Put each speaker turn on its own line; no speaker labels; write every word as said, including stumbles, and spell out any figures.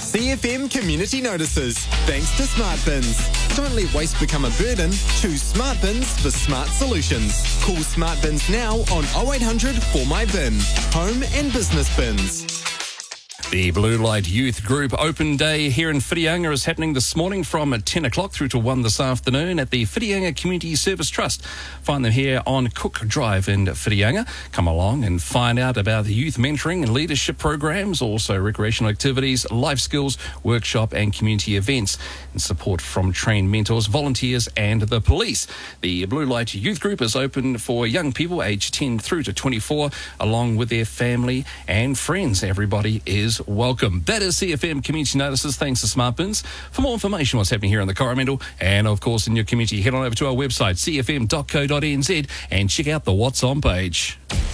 C F M Community Notices, thanks to Smart Bins. Don't let waste become a burden. Choose Smart Bins for smart solutions. Call Smart Bins now on oh eight hundred four my bin. Home and business bins.
The Blue Light Youth Group Open Day here in Whitianga is happening this morning from ten o'clock through to one this afternoon at the Whitianga Community Service Trust. Find them here on Cook Drive in Whitianga. Come along and find out about the youth mentoring and leadership programs, also recreational activities, life skills, workshop and community events, and support from trained mentors, volunteers and the police. The Blue Light Youth Group is open for young people aged ten through to twenty-four, along with their family and friends. Everybody is welcome. That is C F M Community Notices, thanks to Smart Bins. For more information on what's happening here in the Coromandel and, of course, in your community, head on over to our website, c f m dot co dot n z, and check out the What's On page.